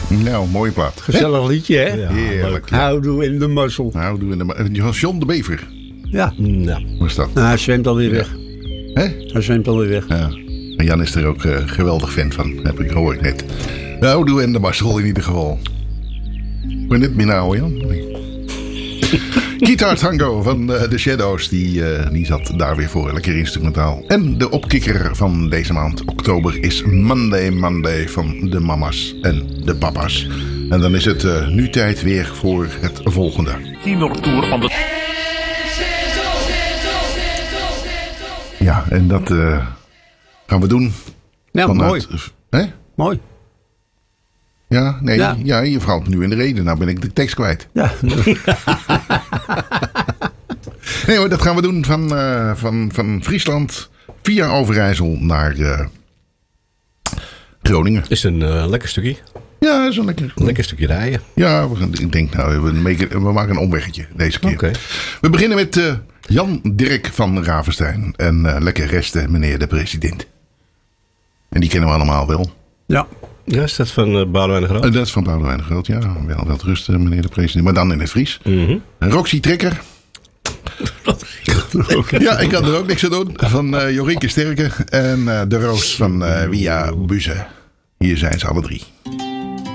Nou, mooie plaat. Gezellig liedje, hè? Ja, Heerlijk. leuk. Houdoe in de mazzel. Nou, doen we de John de Bever. Ja. Ja. Hoe is dat? Nou, hij zwemt alweer weg. Hè? Hij zwemt alweer weg. Ja. En Jan is er ook geweldig fan van, heb ik gehoord net. Nou, doe en de Marcel in ieder geval. Ben je dit meer nou, Jan? Nee. Guitar Tango van The Shadows, die zat daar weer voor. Lekker instrumentaal. En de opkikker van deze maand, oktober, is Monday van de mama's en de papa's. En dan is het nu tijd weer voor het volgende. Tienertour van de... Ja, en dat gaan we doen. Ja, mooi. Hè? Mooi. Ja, nee, Ja. ja, je valt nu in de reden. Nou ben ik de tekst kwijt. Ja. Nee hoor, dat gaan we doen van Friesland via Overijssel naar Groningen. Is een lekker stukje. Ja, dat is een Lekker stukje rijden. Ja, ik denk nou, we maken een omweggetje deze keer. Oké. We beginnen met Jan Dirk van Ravenstein. En lekker resten, meneer de president. En die kennen we allemaal wel. Ja. Ja, is dat van Boudewijn de Groot? Dat is van Boudewijn de Groot, ja. Wel rusten, meneer de president. Maar dan in het Fries. Mhm. Roxy Trekker. Ja, ik kan er ook niks aan doen. Van Jorike Sterke. En de Roos van Via Buze. Hier zijn ze alle drie.